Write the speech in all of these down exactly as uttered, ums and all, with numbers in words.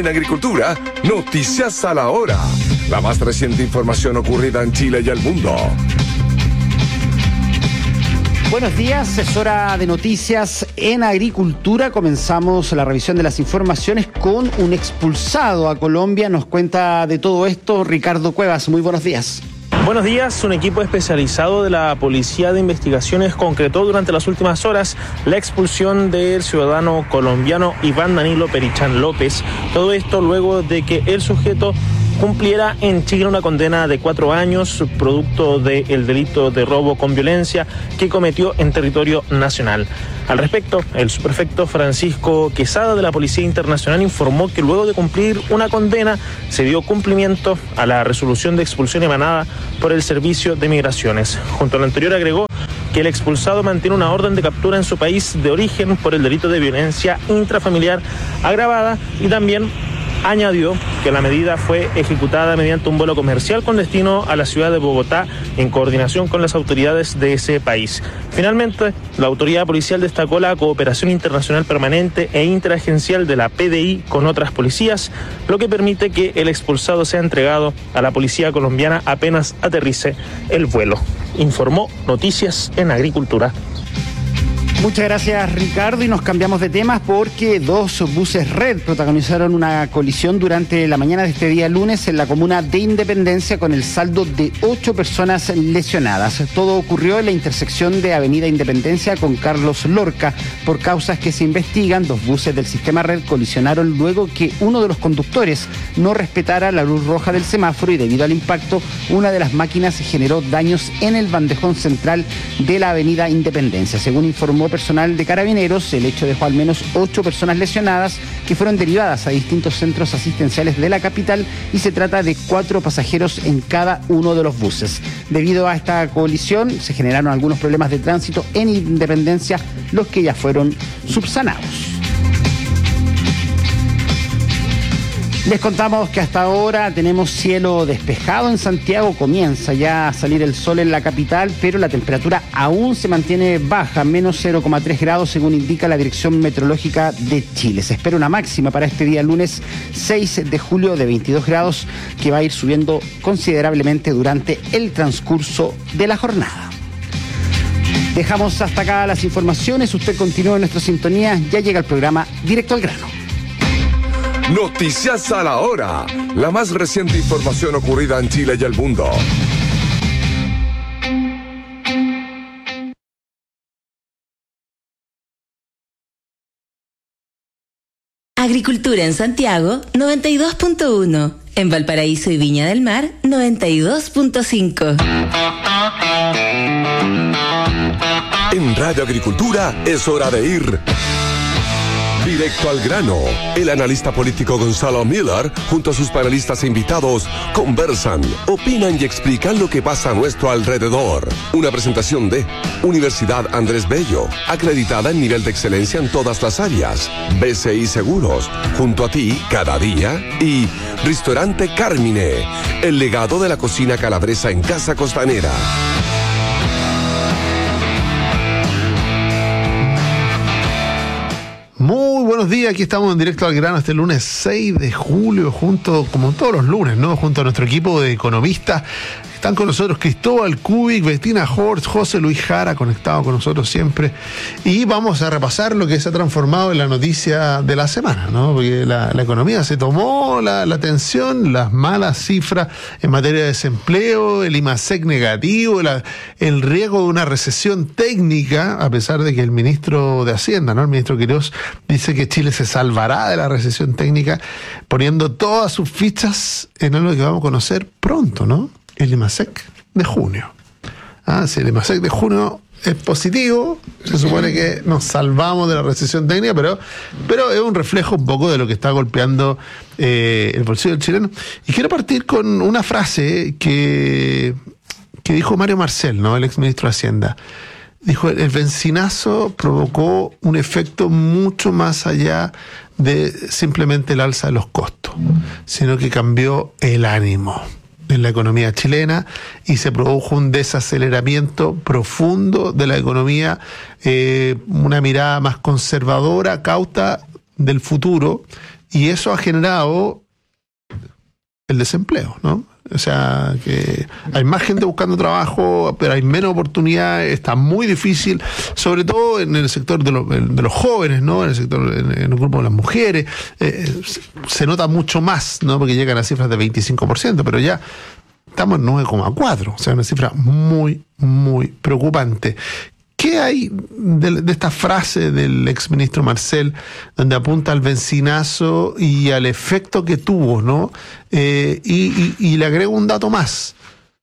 En Agricultura, Noticias a la Hora. La más reciente información ocurrida en Chile y el mundo. Buenos días, es hora de noticias en Agricultura. Comenzamos la revisión de las informaciones con un expulsado a Colombia. Nos cuenta de todo esto Ricardo Cuevas. Muy buenos días. Buenos días. Un equipo especializado de la Policía de Investigaciones concretó durante las últimas horas la expulsión del ciudadano colombiano Iván Danilo Perichán López. Todo esto luego de que el sujeto cumpliera en Chile una condena de cuatro años producto del delito de robo con violencia que cometió en territorio nacional. Al respecto, el subprefecto Francisco Quesada de la Policía Internacional informó que luego de cumplir una condena se dio cumplimiento a la resolución de expulsión emanada por el Servicio de Migraciones. Junto a lo anterior agregó que el expulsado mantiene una orden de captura en su país de origen por el delito de violencia intrafamiliar agravada y también añadió que la medida fue ejecutada mediante un vuelo comercial con destino a la ciudad de Bogotá en coordinación con las autoridades de ese país. Finalmente, la autoridad policial destacó la cooperación internacional permanente e interagencial de la P D I con otras policías, lo que permite que el expulsado sea entregado a la policía colombiana apenas aterrice el vuelo. Informó Noticias en Agricultura. Muchas gracias, Ricardo, y nos cambiamos de temas porque dos buses Red protagonizaron una colisión durante la mañana de este día lunes en la comuna de Independencia con el saldo de ocho personas lesionadas. Todo ocurrió en la intersección de Avenida Independencia con Carlos Lorca. Por causas que se investigan, dos buses del sistema Red colisionaron luego que uno de los conductores no respetara la luz roja del semáforo y debido al impacto, una de las máquinas generó daños en el bandejón central de la Avenida Independencia. Según informó personal de Carabineros, el hecho dejó al menos ocho personas lesionadas que fueron derivadas a distintos centros asistenciales de la capital y se trata de cuatro pasajeros en cada uno de los buses. Debido a esta colisión se generaron algunos problemas de tránsito en Independencia, los que ya fueron subsanados. Les contamos que hasta ahora tenemos cielo despejado en Santiago, comienza ya a salir el sol en la capital, pero la temperatura aún se mantiene baja, menos cero coma tres grados según indica la Dirección Meteorológica de Chile. Se espera una máxima para este día lunes seis de julio de veintidós grados que va a ir subiendo considerablemente durante el transcurso de la jornada. Dejamos hasta acá las informaciones, usted continúa en nuestra sintonía, ya llega el programa Directo al Grano. Noticias a la Hora. La más reciente información ocurrida en Chile y el mundo. Agricultura en Santiago, noventa y dos punto uno. En Valparaíso y Viña del Mar, noventa y dos punto cinco. En Radio Agricultura es hora de ir directo al grano. El analista político Gonzalo Miller, junto a sus panelistas e invitados, conversan, opinan y explican lo que pasa a nuestro alrededor. Una presentación de Universidad Andrés Bello, acreditada en nivel de excelencia en todas las áreas. B C I Seguros, junto a ti cada día. Y Restaurante Carmine, el legado de la cocina calabresa en Casa Costanera. Muy buenos días, aquí estamos en Directo al Grano este lunes seis de julio, junto, como todos los lunes, ¿no? Junto a nuestro equipo de economistas. Están con nosotros Cristóbal Kubik, Bettina Horst, José Luis Jara, conectado con nosotros siempre. Y vamos a repasar lo que se ha transformado en la noticia de la semana, ¿no? Porque la, la economía se tomó la, la atención, las malas cifras en materia de desempleo, el IMASEC negativo, la, el riesgo de una recesión técnica, a pesar de que el ministro de Hacienda, ¿no? El ministro Quirós, dice que Chile se salvará de la recesión técnica, poniendo todas sus fichas en algo que vamos a conocer pronto, ¿no? El IMASEC de junio. Ah, si el IMASEC de junio es positivo, se supone que nos salvamos de la recesión técnica, pero, pero es un reflejo un poco de lo que está golpeando eh, el bolsillo del chileno. Y quiero partir con una frase que, que dijo Mario Marcel, ¿no? El exministro de Hacienda. Dijo, el bencinazo provocó un efecto mucho más allá de simplemente el alza de los costos, sino que cambió el ánimo en la economía chilena y se produjo un desaceleramiento profundo de la economía, eh, una mirada más conservadora, cauta, del futuro, y eso ha generado el desempleo, ¿no? O sea, que hay más gente buscando trabajo, pero hay menos oportunidades, está muy difícil, sobre todo en el sector de los, de los jóvenes, ¿no? En el sector, en, en el grupo de las mujeres, eh, se, se nota mucho más, ¿no? Porque llegan a cifras de veinticinco por ciento, pero ya estamos en nueve coma cuatro, o sea, una cifra muy, muy preocupante. ¿Qué hay de, de esta frase del exministro Marcel, donde apunta al bencinazo y al efecto que tuvo, ¿no? Eh, y, y, y le agrego un dato más.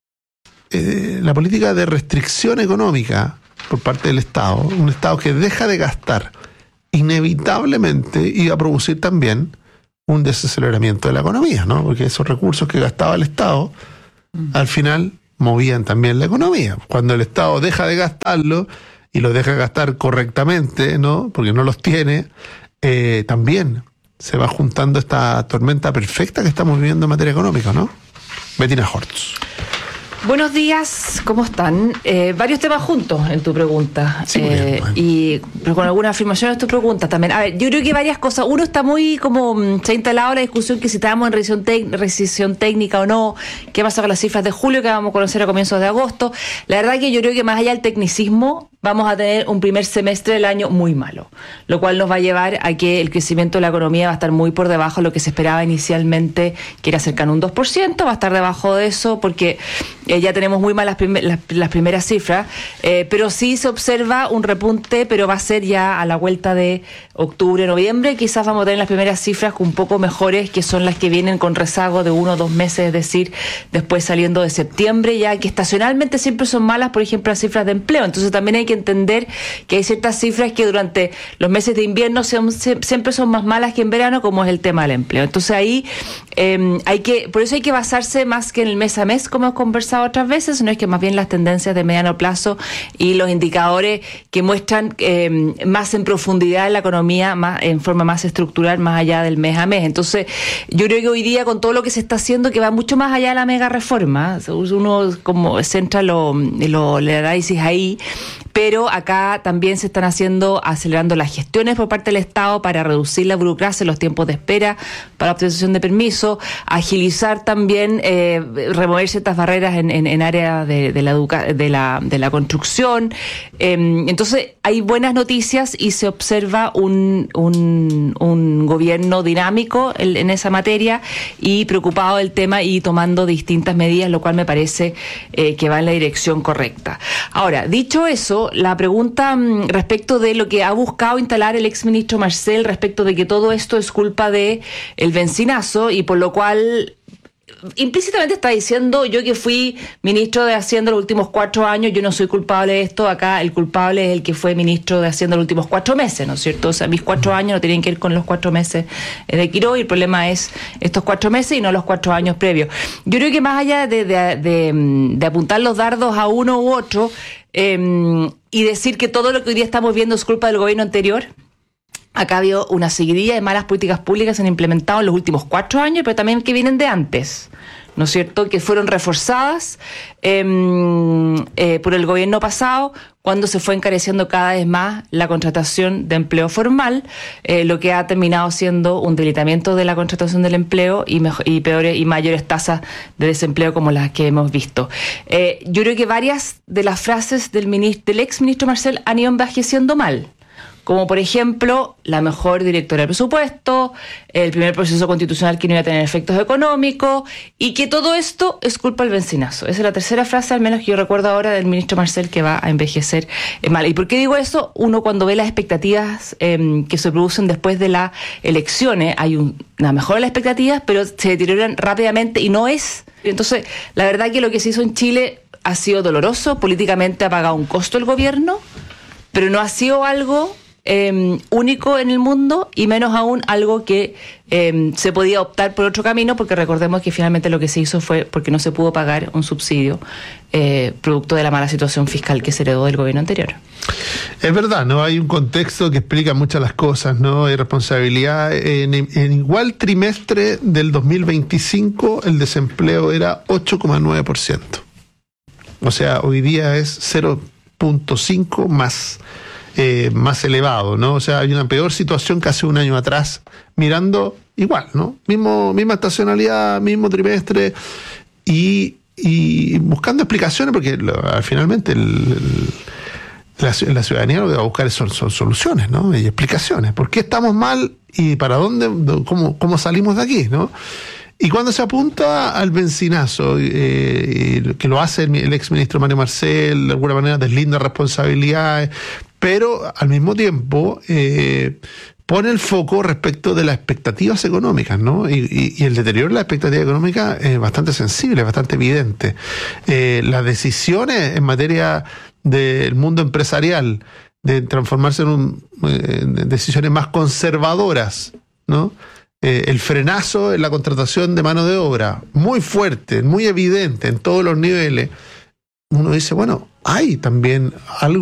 Eh, la política de restricción económica por parte del Estado, un Estado que deja de gastar, inevitablemente iba a producir también un desaceleramiento de la economía, ¿no? Porque esos recursos que gastaba el Estado, al final movían también la economía. Cuando el Estado deja de gastarlo y lo deja gastar correctamente, ¿no? Porque no los tiene, eh, también se va juntando esta tormenta perfecta que estamos viviendo en materia económica, ¿no? Bettina Hortz. Buenos días, ¿cómo están? Eh, varios temas juntos en tu pregunta. Sí, eh, bien, bueno. Y pero con algunas afirmaciones en tu pregunta también. A ver, yo creo que varias cosas. Uno, está muy como mm, se ha instalado la discusión que si estábamos en recesión, tec- recesión técnica o no, qué pasa con las cifras de julio que vamos a conocer a comienzos de agosto. La verdad que yo creo que más allá del tecnicismo, vamos a tener un primer semestre del año muy malo, lo cual nos va a llevar a que el crecimiento de la economía va a estar muy por debajo de lo que se esperaba inicialmente, que era cercano a un dos por ciento, va a estar debajo de eso porque eh, ya tenemos muy malas prim- las, las primeras cifras, eh, pero sí se observa un repunte, pero va a ser ya a la vuelta de octubre, noviembre, quizás vamos a tener las primeras cifras un poco mejores, que son las que vienen con rezago de uno o dos meses, es decir, después saliendo de septiembre, ya que estacionalmente siempre son malas, por ejemplo, las cifras de empleo. Entonces también hay que entender que hay ciertas cifras que durante los meses de invierno son, siempre son más malas que en verano, como es el tema del empleo. Entonces ahí eh, hay que, por eso hay que basarse más que en el mes a mes, como hemos conversado otras veces, no es que más bien las tendencias de mediano plazo y los indicadores que muestran eh, más en profundidad la economía, más en forma más estructural, más allá del mes a mes. Entonces yo creo que hoy día, con todo lo que se está haciendo, que va mucho más allá de la mega reforma, uno como centra lo, lo, el análisis ahí, pero acá también se están haciendo, acelerando las gestiones por parte del Estado para reducir la burocracia, los tiempos de espera para obtención de permiso, agilizar también, eh, remover ciertas barreras en, en, en área de, de, la educa- de, la, de la construcción. Eh, entonces hay buenas noticias y se observa un, un, un gobierno dinámico en, en esa materia y preocupado del tema y tomando distintas medidas, lo cual me parece eh, que va en la dirección correcta. Ahora, dicho eso, la pregunta mmm, respecto de lo que ha buscado instalar el exministro Marcel respecto de que todo esto es culpa de el bencinazo y por lo cual implícitamente está diciendo, yo que fui ministro de Hacienda los últimos cuatro años, yo no soy culpable de esto, acá el culpable es el que fue ministro de Hacienda los últimos cuatro meses, ¿no es cierto? O sea, mis cuatro años no tienen que ir con los cuatro meses de Quiró y el problema es estos cuatro meses y no los cuatro años previos. Yo creo que más allá de, de, de, de apuntar los dardos a uno u otro eh, y decir que todo lo que hoy día estamos viendo es culpa del gobierno anterior, acá ha habido una seguidilla de malas políticas públicas que se han implementado en los últimos cuatro años, pero también que vienen de antes, ¿no es cierto?, que fueron reforzadas eh, eh, por el gobierno pasado, cuando se fue encareciendo cada vez más la contratación de empleo formal, eh, lo que ha terminado siendo un debilitamiento de la contratación del empleo y, mejor, y peores y mayores tasas de desempleo como las que hemos visto. Eh, yo creo que varias de las frases del, ministro, del ex ministro Marcel han ido envejeciendo mal, como por ejemplo, la mejor directora de presupuesto, el primer proceso constitucional que no iba a tener efectos económicos, y que todo esto es culpa del bencinazo. Esa es la tercera frase, al menos que yo recuerdo ahora, del ministro Marcel, que va a envejecer mal. ¿Y por qué digo eso? Uno, cuando ve las expectativas eh, que se producen después de las elecciones, hay un, una mejora en las expectativas, pero se deterioran rápidamente y no es. Entonces, la verdad que lo que se hizo en Chile ha sido doloroso, políticamente ha pagado un costo el gobierno, pero no ha sido algo Eh, único en el mundo y menos aún algo que eh, se podía optar por otro camino, porque recordemos que finalmente lo que se hizo fue porque no se pudo pagar un subsidio eh, producto de la mala situación fiscal que se heredó del gobierno anterior. Es verdad, ¿no? Hay un contexto que explica muchas las cosas, ¿no? Hay responsabilidad. En, en igual trimestre del dos mil veinticinco el desempleo era ocho coma nueve por ciento. O sea, hoy día es cero punto cinco más. eh, más elevado, ¿no? O sea, hay una peor situación que hace un año atrás, mirando igual, ¿no? Mismo, misma estacionalidad, mismo trimestre, y, y buscando explicaciones, porque lo, finalmente el, el, la, la ciudadanía lo que va a buscar son, son soluciones, ¿no? Y explicaciones. ¿Por qué estamos mal y para dónde, cómo, cómo salimos de aquí, ¿no? Y cuando se apunta al bencinazo, eh, que lo hace el, el exministro Mario Marcel, de alguna manera deslinda responsabilidades, pero al mismo tiempo eh, pone el foco respecto de las expectativas económicas, ¿no? Y, y, y el deterioro de la expectativa económica es bastante sensible, es bastante evidente. Eh, las decisiones en materia del mundo empresarial, de transformarse en un, eh, decisiones más conservadoras, ¿no? Eh, el frenazo en la contratación de mano de obra, muy fuerte, muy evidente en todos los niveles. Uno dice, bueno, hay también algo